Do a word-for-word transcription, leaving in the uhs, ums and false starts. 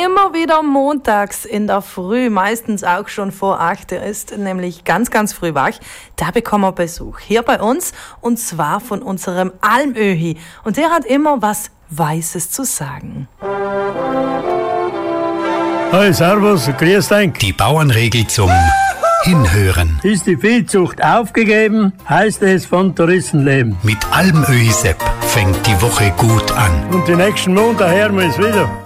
immer wieder montags in der Früh, meistens auch schon vor acht. Er ist nämlich ganz, ganz früh wach. Da bekommen wir Besuch hier bei uns und zwar von unserem Almöhi. Und der hat immer was Weißes zu sagen. Hi, servus, grüß dich. Die Bauernregel zum Hinhören. Ist die Viehzucht aufgegeben, heißt es von Touristenleben. Mit Almöhi Sepp fängt die Woche gut an. Und die nächsten Monate hören wir es wieder.